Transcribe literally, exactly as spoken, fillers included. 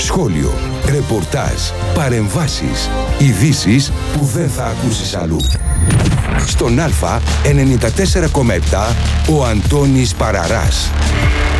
σχόλιο, ρεπορτάζ, παρεμβάσεις, ειδήσεις που δεν θα ακούσεις αλλού. Στον Α ενενήντα τέσσερα κόμμα επτά ο Αντώνης Παραράς.